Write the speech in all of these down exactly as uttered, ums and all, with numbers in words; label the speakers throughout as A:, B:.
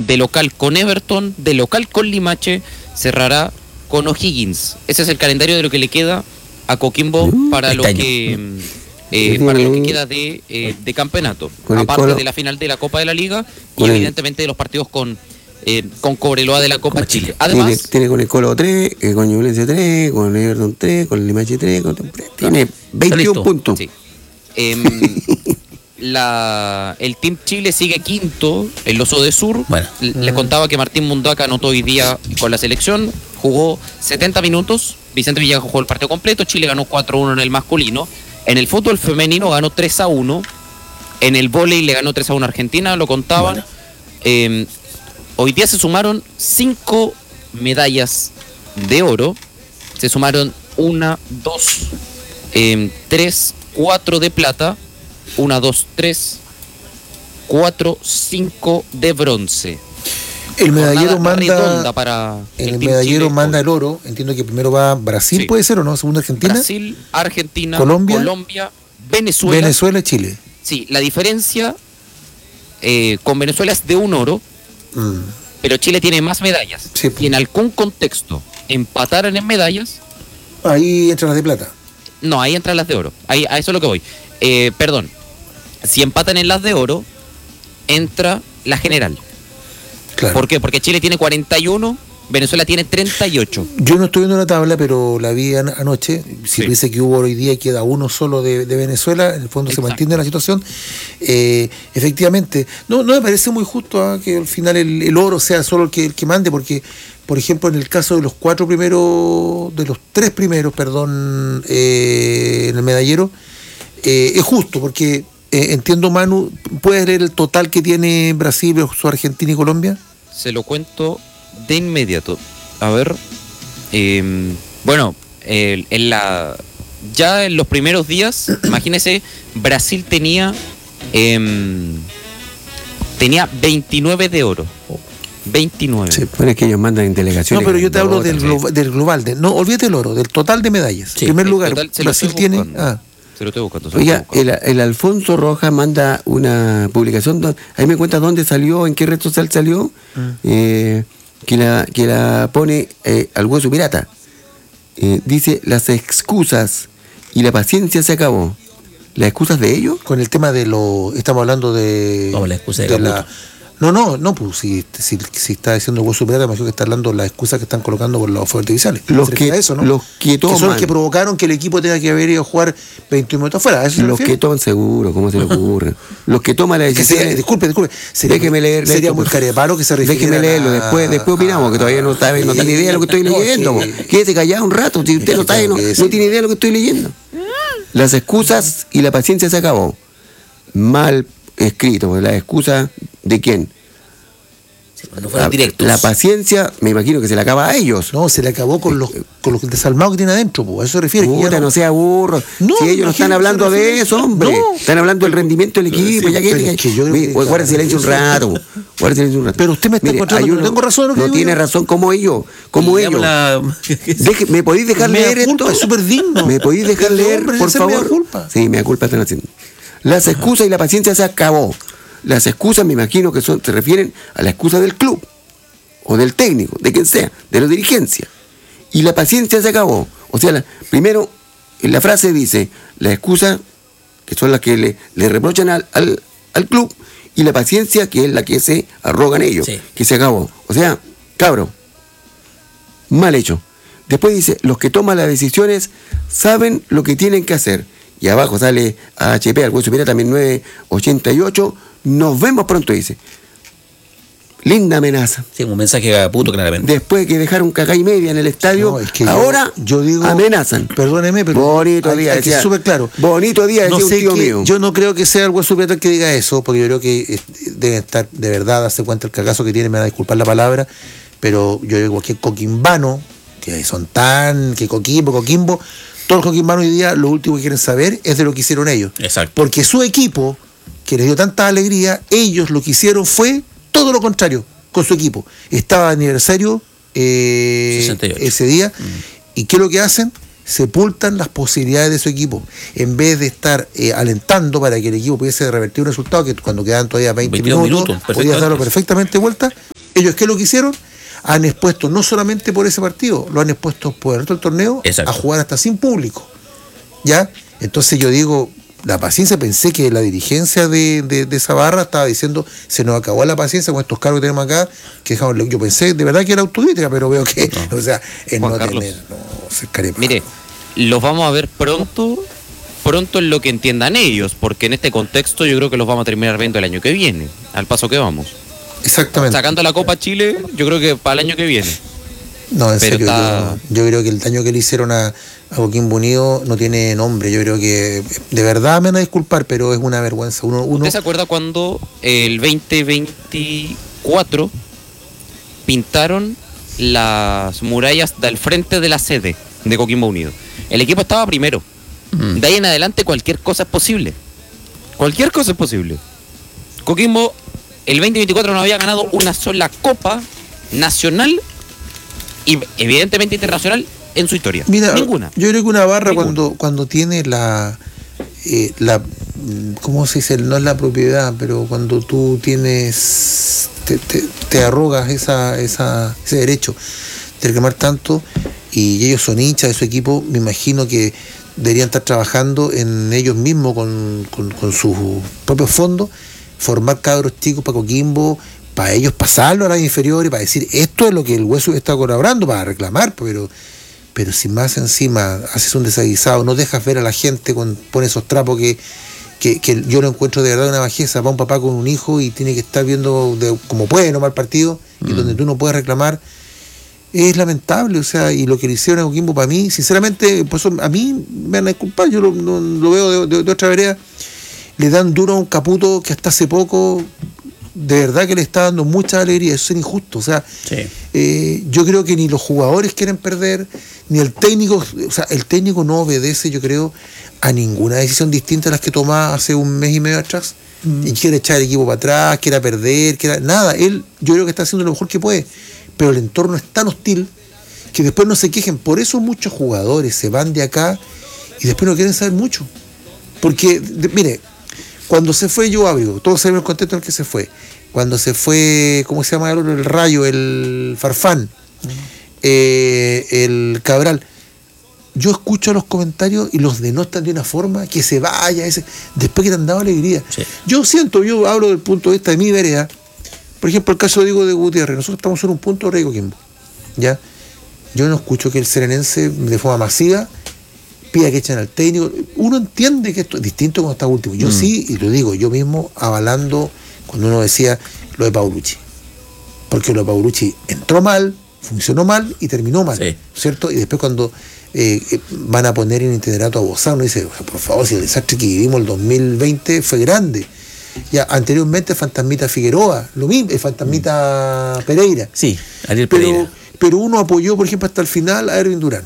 A: de local con Everton, de local con Limache, cerrará con O'Higgins. Ese es el calendario de lo que le queda a Coquimbo uh, para lo que eh, para lo que queda de, eh, de campeonato, aparte de la final de la Copa de la Liga y evidentemente de los partidos con eh, con Cobreloa de la Copa Chile. Chile. Además
B: tiene, tiene con el Colo tres, eh, con Ñublense tres, con Everton tres, con el Limache tres, con... tiene veintiún puntos. Sí.
A: Eh, la, el Team Chile sigue quinto en los Odesur. Bueno. Les contaba que Martín Mundaca anotó hoy día con la selección, jugó setenta minutos, Vicente Villegas jugó el partido completo, Chile ganó cuatro a uno en el masculino, en el fútbol femenino ganó tres a uno, en el vóley le ganó tres a uno a Argentina, lo contaban. Bueno. Eh, hoy día se sumaron cinco medallas de oro, se sumaron una, dos, eh, tres, cuatro de plata, una, dos, tres, cuatro, cinco de bronce.
C: El medallero manda
A: para
C: el, el medallero Chile, manda el oro. Entiendo que primero va Brasil, sí. Puede ser o no, segundo Argentina.
A: Brasil, Argentina,
C: Colombia,
A: Colombia, Venezuela.
C: Venezuela y Chile.
A: Sí, la diferencia eh, con Venezuela es de un oro, mm. pero Chile tiene más medallas. Sí. Y en algún contexto empataran en medallas.
C: Ahí entran las de plata.
A: No, ahí entran las de oro. Ahí, a eso es lo que voy. Eh, perdón. Si empatan en las de oro, entra la general. Claro. ¿Por qué? Porque Chile tiene cuarenta y uno, Venezuela tiene treinta y ocho.
C: Yo no estoy viendo la tabla, pero la vi an- anoche. Si sí. Dice que hubo hoy día y queda uno solo de, de Venezuela, en el fondo Exacto. Se mantiene la situación. Eh, efectivamente, no, no me parece muy justo ¿eh? que al final el, el oro sea solo el que, el que mande, porque, por ejemplo, en el caso de los cuatro primeros, de los tres primeros, perdón, eh, en el medallero, eh, es justo, porque eh, entiendo, Manu, ¿puedes leer el total que tiene Brasil versus Argentina y Colombia?
A: Se lo cuento de inmediato. A ver, eh, bueno, eh, en la ya en los primeros días, imagínese, Brasil tenía eh, tenía veintinueve de oro. veintinueve.
B: Se supone que ellos mandan en delegaciones.
C: No, pero yo te hablo del, glo- del global, de, no, olvídate el oro, del total de medallas. Sí, en primer lugar, total, Brasil tiene... Ah.
A: Se lo estoy buscando. Se
B: Oiga,
A: lo estoy buscando.
B: El, el Alfonso Rojas manda una publicación, donde, ahí me cuenta dónde salió, en qué red social salió, mm. eh, que, la, que la pone eh, al hueso pirata. Eh, dice, las excusas y la paciencia se acabó. ¿Las excusas de ellos?
C: Con el tema de lo... Estamos hablando de...
D: No, la excusa de,
C: de la... No, no, no, pues si, si, si está diciendo el hueso pirata, me imagino que está hablando de las excusas que están colocando por los fuegos artificiales.
B: Los que, eso, ¿no? Los que toman.
C: Que son los que provocaron que el equipo tenga que haber ido a jugar veintiún minutos afuera. ¿Eso
B: los que toman seguro, ¿cómo se le ocurre? Los que toman la decisión.
C: Sería, disculpe, disculpe. Sería,
B: déjeme leer.
C: Sería muy careparo que se refiera.
B: Déjeme leerlo, a... después, después opinamos, que todavía no sabe, no tiene idea de lo que estoy leyendo. Que... Quédese callado un rato, si usted no sabe, no, no tiene idea de lo que estoy leyendo. Las excusas y la paciencia se acabó. Mal escrito, las excusas de quién.
D: No fueron directos.
B: La paciencia, me imagino que se le acaba a ellos.
C: No, se le acabó con los con los desalmados que tiene adentro, pues. A eso se refiere.
B: Puta,
C: que
B: no, no sea burro. No, si ellos no están hablando de eso, hombre. No. Están hablando del rendimiento del equipo. Sí, ya que, que yo que guarda silencio un rato. Guarda silencio un rato.
C: Pero usted me está encontrando que no tengo razón.
B: No tiene yo. razón como ellos. Como ellos. La... Deje, ¿Me podéis dejar
C: me
B: leer
C: culpa,
B: esto?
C: Es súper digno.
B: ¿Me podéis dejar leer, por favor? Culpa. Sí, me da culpa están haciendo. Las excusas y la paciencia se acabó. Las excusas me imagino que son, se refieren a la excusa del club. O del técnico, de quien sea, de la dirigencia. Y la paciencia se acabó. O sea, la, primero, en la frase dice, la excusa, que son las que le, le reprochan al, al, al club, y la paciencia, que es la que se arrogan ellos, sí. Que se acabó. O sea, cabro, mal hecho. Después dice, los que toman las decisiones saben lo que tienen que hacer. Y abajo sale a H P, al hueso pirata, también nueve ochenta y ocho, nos vemos pronto, dice. Linda amenaza.
D: Sí, un mensaje a puto claramente.
B: Después de que dejaron cagá y media en el estadio, no, es que ahora
C: yo, yo digo,
B: amenazan.
C: Perdóneme, pero
B: bonito hay, día,
C: hay
B: decía,
C: que súper claro.
B: Bonito día, decía
C: no
B: un
C: sé
B: tío
C: que,
B: mío.
C: Yo no creo que sea el hueso pirata el que diga eso, porque yo creo que debe estar de verdad, darse cuenta el cagazo que tiene, me va a disculpar la palabra, pero yo digo que coquimbano, que son tan, que Coquimbo, Coquimbo, todos los coquimbanos hoy día lo último que quieren saber es de lo que hicieron ellos.
D: Exacto.
C: Porque su equipo, que les dio tanta alegría, ellos lo que hicieron fue todo lo contrario. Con su equipo. Estaba de aniversario eh,
D: sesenta y ocho
C: ese día.
D: Mm.
C: ¿Y qué es lo que hacen? Sepultan las posibilidades de su equipo. En vez de estar eh, alentando para que el equipo pudiese revertir un resultado que cuando quedaban todavía veinte minutos,
D: minutos
C: podía darlo perfectamente vuelta, ¿Ellos qué es lo que hicieron? Han expuesto no solamente por ese partido, lo han expuesto por el resto del torneo. Exacto. A jugar hasta sin público. ¿Ya? Entonces yo digo, la paciencia, pensé que la dirigencia de, de, de esa barra estaba diciendo, se nos acabó la paciencia con estos cargos que tenemos acá, que dejamos, yo pensé de verdad que era autocrítica, pero veo que, no. o sea, es no Carlos, tener, no ser carepa.
A: Mire, los vamos a ver pronto, pronto en lo que entiendan ellos, porque en este contexto yo creo que los vamos a terminar viendo el año que viene, al paso que vamos.
C: Exactamente.
A: Sacando la Copa Chile, yo creo que para el año que viene.
C: No, en Pero serio, está... yo, yo creo que el daño que le hicieron a, a Coquimbo Unido no tiene nombre. Yo creo que, de verdad me van a disculpar, pero es una vergüenza. Uno, uno...
A: ¿Usted se acuerda cuando el veinte veinticuatro pintaron las murallas del frente de la sede de Coquimbo Unido? El equipo estaba primero. Mm. De ahí en adelante cualquier cosa es posible. Cualquier cosa es posible. Coquimbo, el veinte veinticuatro no había ganado una sola Copa Nacional y evidentemente internacional en su historia.
C: Mira,
A: ninguna.
C: Yo creo que una barra ninguna. cuando cuando tiene la eh, la ¿cómo se dice? No es la propiedad, pero cuando tú tienes te, te, te arrogas esa, esa ese derecho de reclamar tanto, y ellos son hinchas de su equipo, me imagino que deberían estar trabajando en ellos mismos con, con, con sus propios fondos, formar cabros chicos para Coquimbo, para ellos pasarlo a las inferiores, para decir esto es lo que el Hueso está colaborando, para reclamar, pero pero si más encima haces un desaguisado, no dejas ver a la gente, con pones esos trapos que, que, que yo lo encuentro de verdad una bajeza. Va un papá con un hijo y tiene que estar viendo de, como puede nomás el partido, mm. y donde tú no puedes reclamar, es lamentable. O sea, y lo que le hicieron a Coquimbo, para mí, sinceramente, pues a mí me van a disculpar, yo lo, no, lo veo de, de, de otra vereda, le dan duro a un Caputo que hasta hace poco de verdad que le está dando mucha alegría. Eso es injusto. O sea, sí. eh, yo creo que ni los jugadores quieren perder, ni el técnico. O sea, el técnico no obedece, yo creo, a ninguna decisión distinta a las que tomaba hace un mes y medio atrás. Mm. Y quiere echar el equipo para atrás, quiere perder, quiere nada. Él, yo creo que está haciendo lo mejor que puede, pero el entorno es tan hostil que después no se quejen. Por eso muchos jugadores se van de acá y después no quieren saber mucho. Porque, de, mire, cuando se fue Joe Abrego, todos sabemos el contexto en el que se fue. Cuando se fue, ¿cómo se llama el, el Rayo? El Farfán, uh-huh. eh, el Cabral. Yo escucho los comentarios y los denotan de una forma que se vaya, ese, después que te han dado alegría. Sí. Yo siento, yo hablo del punto de vista de mi vereda. Por ejemplo, el caso de Diego de Gutiérrez. Nosotros estamos en un punto de Rey Coquimbo, ¿ya? Yo no escucho que el serenense de forma masiva pida que echen al técnico. Uno entiende que esto es distinto cuando está último. Yo mm. sí, y lo digo, yo mismo avalando cuando uno decía lo de Paulucci. Porque lo de Paulucci entró mal, funcionó mal y terminó mal, sí. ¿cierto? Y después cuando eh, van a poner en itinerato a Bozán, uno dice, por favor, si el desastre que vivimos el dos mil veinte fue grande. Ya anteriormente Fantasmita Figueroa, lo mismo, el Fantasmita mm. Pereira.
D: Sí, Ariel Pereira.
C: Pero, pero uno apoyó, por ejemplo, hasta el final a Erwin Durán.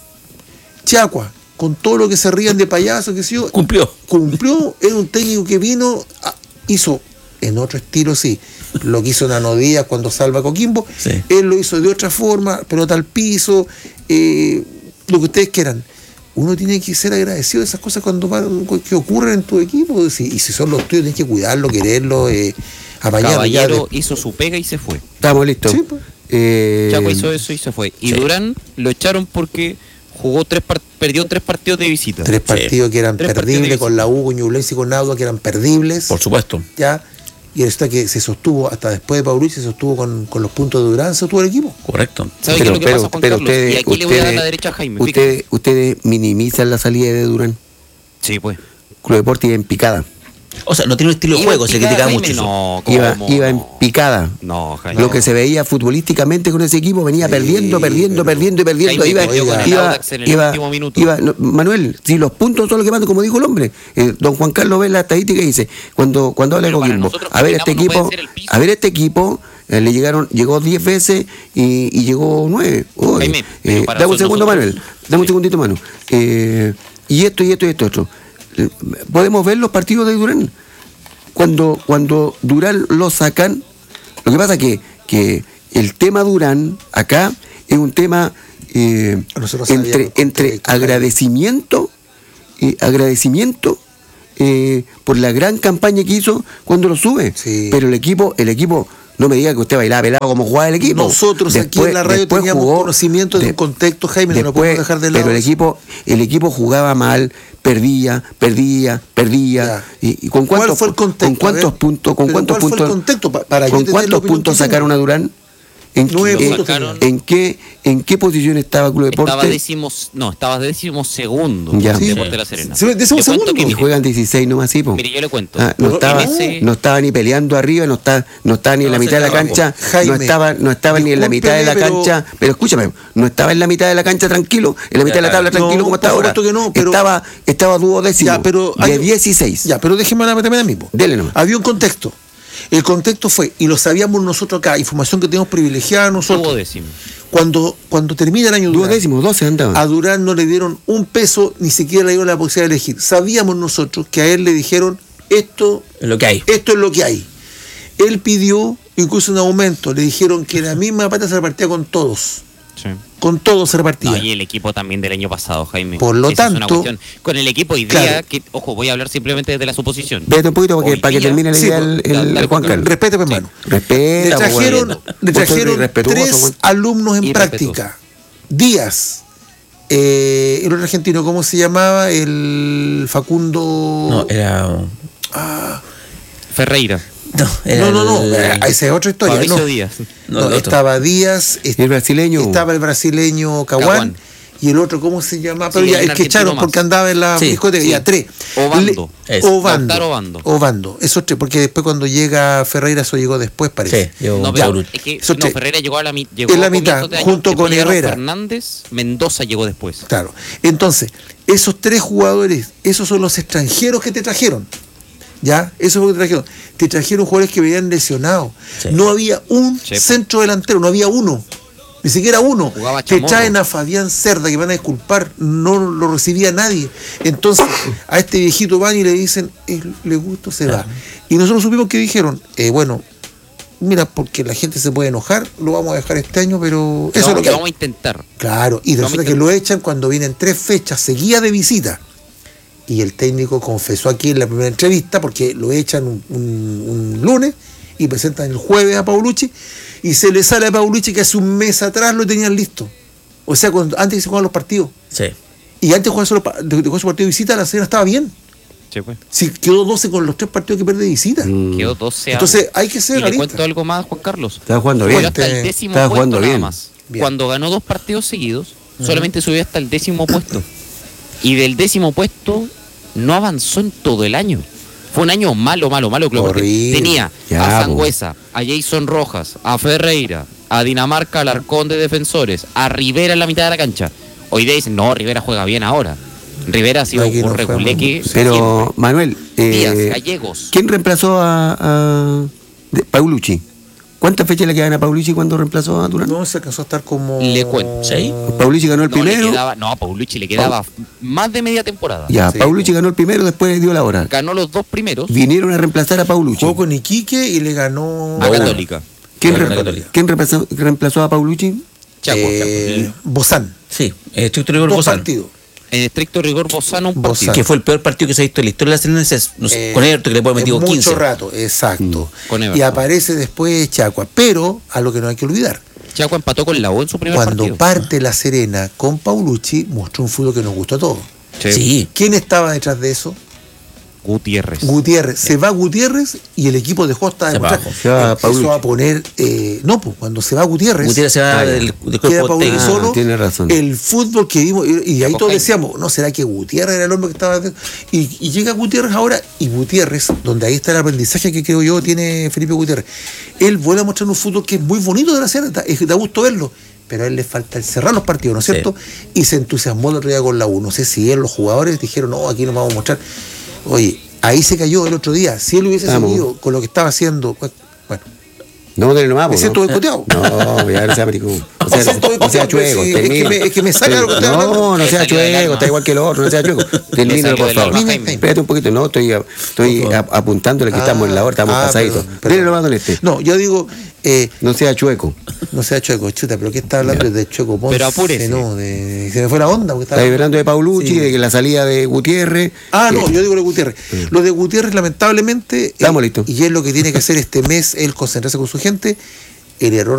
C: Chiacua, con todo lo que se rían de payaso, que sé yo.
D: Cumplió.
C: Cumplió, era un técnico que vino, a, hizo, en otro estilo sí, lo que hizo Nano Díaz cuando salva a Coquimbo, sí. Él lo hizo de otra forma, pelota al piso, eh, lo que ustedes quieran. Uno tiene que ser agradecido de esas cosas cuando que ocurren en tu equipo, y si, y si son los tuyos tienes que cuidarlo, quererlo, eh, apañarlo.
A: Caballero
C: de...
A: hizo su pega y se fue.
B: Estamos listos.
C: Sí, pues.
A: eh... Chaco hizo eso y se fue. Y sí. Durán lo echaron porque jugó tres part- perdió tres partidos de visita.
C: Tres partidos sí. que eran tres perdibles con la U, con Ñublense y con Nauda, que eran perdibles.
D: Por supuesto.
C: Ya. Y resulta que se sostuvo hasta después de Paulucci, se sostuvo con, con los puntos de Durán, se sostuvo el equipo.
D: Correcto.
A: ¿Sabe qué es lo que pero, pasa, Juan Carlos? Ustedes, y aquí ustedes, le voy a dar la derecha a Jaime.
B: Ustedes, ustedes minimizan la salida de Durán.
A: Sí, pues.
B: Club Deportes iba en picada.
D: O sea, no tiene un estilo de juego, se criticaba mucho.
A: No,
B: iba, iba en picada.
A: No, Jaime.
B: Lo que se veía futbolísticamente con ese equipo venía sí, perdiendo, perdiendo, pero... perdiendo y perdiendo. Jaime, iba, iba, iba, iba, iba no, Manuel, si los puntos son los que mandan, como dijo el hombre, eh, don Juan Carlos ve la estadística y dice, cuando, cuando habla de Coquimbo, a ver este equipo, a ver este equipo, eh, le llegaron, llegó diez veces y, y llegó nueve. Oh, Jaime, eh, dame un segundo, nosotros... Manuel, dame un segundito, Manu. Eh, y esto, y esto, y esto, otro. Podemos ver los partidos de Durán. Cuando, cuando Durán lo sacan, lo que pasa es que, que el tema Durán acá es un tema eh, entre, entre agradecimiento, eh, agradecimiento eh, por la gran campaña que hizo cuando lo sube. Sí. Pero el equipo, el equipo No me diga que usted bailaba pelado como jugaba el equipo.
C: Nosotros después, aquí en la radio teníamos jugó, conocimiento de, de un contexto, Jaime, después, no lo podemos dejar de lado.
B: Pero el equipo, el equipo jugaba mal, perdía, perdía, perdía. Y, y con cuántos, ¿cuál fue el contexto? ¿Con cuántos puntos? ¿Con cuántos
C: ¿cuál
B: puntos?
C: Fue el contexto? Para
B: ¿Con cuántos puntos sacaron a Durán? ¿En, qué, ¿En qué en qué posición estaba Club Deporte?
A: Estaba décimo, no, estaba décimo segundo.
B: Ya.
A: Sí. Deporte de La Serena.
C: Sí, décimo segundo.
B: Que, y juegan dieciséis nomás, sí, po.
A: Mire, yo le cuento.
B: Ah, no, estaba, ese... no estaba ni peleando arriba, no estaba, no estaba ni no, en la mitad de la cancha, Jaime, no estaba, no estaba ni en la mitad de la pero... cancha, pero escúchame, no estaba en la mitad de la cancha tranquilo, en la mitad ya, de la tabla tranquilo no, como está ahora. Que no, pero... Estaba, estaba duodécimo ya, pero de hay... dieciséis.
C: Ya, pero déjeme la meterme a mí.
B: Dele nomás.
C: Había un contexto. El contexto fue, y lo sabíamos nosotros acá, información que tenemos privilegiada nosotros.
A: Duodécimo.
C: Cuando, cuando termina el año Durán,
B: duodécimo, doce andaban.
C: A Durán no le dieron un peso, ni siquiera le dieron la posibilidad de elegir. Sabíamos nosotros que a él le dijeron, esto
D: es lo que hay.
C: Esto es lo que hay. Él pidió incluso un aumento, le dijeron que la misma plata se repartía con todos.
A: Sí.
C: Con todo se repartía.
A: No, y el equipo también del año pasado, Jaime.
C: Por lo
A: Esa
C: tanto,
A: es una con el equipo hoy día, claro. que, ojo, voy a hablar simplemente desde la suposición.
B: Vete un poquito para que, para que termine la
C: sí,
B: idea el, el, el Juan Carlos.
C: Respete, hermano.
B: Sí. Respeta.
C: Le trajeron, bueno. le trajeron tres bueno. alumnos en práctica. Díaz, eh, el otro argentino, ¿cómo se llamaba? El Facundo.
D: No, era.
A: Ah. Ferreira.
C: No, no, no, no, esa es otra historia.
A: Fabricio
C: no.
A: Díaz.
C: No, no, estaba Díaz, est-
B: el brasileño.
C: Estaba el brasileño Caguán. Y el otro, ¿cómo se llama? Pero sí, ya, es que echaron más. Porque andaba en la
B: sí,
C: discoteca.
A: Sí.
C: Ya, tres.
A: Obando.
C: Le, Obando.
A: Obando.
C: Obando. Esos tres, porque después cuando llega Ferreira, eso llegó después, parece.
D: Sí, llegó
A: no, pero es que, no, Ferreira llegó a la, llegó
C: en la mitad, junto con Herrera.
A: Fernández, Mendoza llegó después.
C: Claro. Entonces, esos tres jugadores, esos son los extranjeros que te trajeron. ¿Ya? Eso es lo que te trajeron. Te trajeron jugadores que venían lesionados. Sí. No había un sí. centro delantero, no había uno. Ni siquiera uno. Te traen a Fabián Cerda, que van a disculpar, no lo recibía nadie. Entonces, a este viejito van y le dicen, eh, le gusta, se va. Y nosotros supimos que dijeron, eh, bueno, mira, porque la gente se puede enojar, lo vamos a dejar este año, pero eso
A: no,
C: es lo que
A: vamos a intentar.
C: Claro, y resulta que lo echan cuando vienen tres fechas seguidas de visita. Y el técnico confesó aquí en la primera entrevista, porque lo echan un, un, un lunes y presentan el jueves a Paulucci, y se le sale a Paulucci que hace un mes atrás lo tenían listo. O sea, cuando, antes que se jugaban los partidos.
D: Sí.
C: Y antes de jugar, solo, de jugar su partido de visita, la Serena estaba bien.
A: Sí, pues.
C: Sí, quedó doce con los tres partidos que pierde de visita.
A: Mm. Quedó doce.
C: Entonces hay que ser
A: realista.
C: realista.
A: Le cuento algo más, Juan Carlos.
B: Estaba jugando bien.
A: Hasta el décimo
B: Estaba
A: puesto
B: jugando
A: nada
B: bien.
A: más.
C: Bien.
A: Cuando ganó dos partidos seguidos, uh-huh. solamente subió hasta el décimo puesto. Y del décimo puesto no avanzó en todo el año. Fue un año malo, malo, malo.
C: Horrible.
A: Tenía
B: ya,
A: a Sangüesa, a Jason Rojas, a Ferreira, a Dinamarca, al Arcón de defensores, a Rivera en la mitad de la cancha. Hoy día dicen, no, Rivera juega bien ahora. Rivera ha sido
C: Aquí
A: un
C: no
A: reguleque.
B: Pero,
A: siempre.
B: Manuel, eh,
A: Díaz, Gallegos.
B: ¿quién reemplazó a, a de, Paulucci? ¿Cuántas fechas le quedan a Paulucci cuando reemplazó a Durán?
C: No, se alcanzó a estar como...
A: Le cuento.
D: ¿Sí?
B: Paulucci ganó el
A: no,
B: primero.
A: Le quedaba, no, a Paulucci le quedaba pa- más de media temporada.
B: Ya,
C: Sí,
B: Paulucci
C: pues.
B: ganó el primero, después dio la hora.
A: Ganó los dos primeros
B: Vinieron a reemplazar a Paulucci.
C: Jugó con Iquique y le ganó...
A: a Católica.
B: ¿Quién,
D: Ganó
B: re-
D: Católica.
B: ¿quién reemplazó, reemplazó a Paulucci?
A: Chaco,
C: Eh,
A: Chaco.
C: Bozán.
D: Sí, estricto rigor
C: Dos
D: Bozán.
C: partidos.
A: En estricto rigor, Bozano un
C: Bozano.
A: partido.
D: Que fue el peor partido que se ha visto en la historia de la Serena. Es, no sé,
C: Eh,
D: con Everton, que le puede haber metido
C: mucho
D: quince.
C: rato, exacto.
A: Mm, con
C: y
A: Everton.
C: aparece después Chacua. Pero, a lo que no hay que olvidar,
A: Chaco empató con la U en su primer
C: cuando
A: partido.
C: parte La Serena con Paulucci, mostró un fútbol que nos gustó a todos.
A: Sí.
D: Sí.
C: ¿Quién estaba detrás de eso?
A: Gutiérrez.
C: Gutiérrez. Se va Gutiérrez y el equipo dejó hasta
D: Se va
C: demostrar.
D: abajo.
B: Se va
C: Empezó
B: Paulucci.
C: a poner. Eh, no, pues cuando se va Gutiérrez.
D: Gutiérrez se va
B: Ah, ya.
D: del, del
C: Queda
D: cuerpo
C: Paulucci
D: técnico.
C: solo.
B: Ah, tiene razón.
C: El fútbol que vimos, y, y ahí
A: Chaco
C: todos
A: Jaime.
C: decíamos, ¿no será que Gutiérrez era el hombre que estaba? Y, y llega Gutiérrez ahora, y Gutiérrez, donde ahí está el aprendizaje que creo yo tiene Felipe Gutiérrez, él vuelve a mostrar un fútbol que es muy bonito de la Serena, da, da gusto verlo, pero a él le falta el cerrar los partidos, ¿no es
D: Sí.
C: cierto? Y se entusiasmó el otro día con la U. No sé si él, los jugadores, dijeron, no, aquí nos vamos a mostrar. Oye, ahí se cayó el otro día. Si él hubiese
B: Vamos.
C: seguido con lo que estaba haciendo, bueno,
B: No, dale nomás,
C: me
B: po,
C: siento
B: ¿no?
C: boicoteado.
B: No, ya no sea maricón. O
C: Me
B: sea,
C: siento
B: no, no sea
C: boicoteado,
B: chueco,
C: sí, es que
B: termina.
C: me- es que me saca lo que estoy hablando.
B: No, no sea
A: Le salió del
B: chueco,
A: alma.
B: está igual que el otro, no sea chueco. Termínalo,
A: salió
B: por
A: del
B: favor.
A: alma, Jaime.
B: Espérate un poquito, no, estoy, estoy a- apuntándole que
C: Ah,
B: estamos en la hora, estamos
C: ah,
B: pasaditos.
C: perdón, perdón.
B: Dile nomás con este.
C: No, yo digo, Eh,
B: no sea chueco.
C: No sea Chueco, chuta, pero ¿qué está hablando? De Chueco Ponce.
A: Pero apúrese.
C: No, de, se me fue la onda. Porque
B: Está hablando de Paulucci, sí. de que la salida de Gutiérrez.
C: Ah,
B: que...
C: no, yo digo lo de Gutiérrez. Sí. Lo de Gutiérrez, lamentablemente.
B: Estamos
C: eh,
B: listos.
C: Y es lo que tiene que hacer este mes, él concentrarse con su gente. El error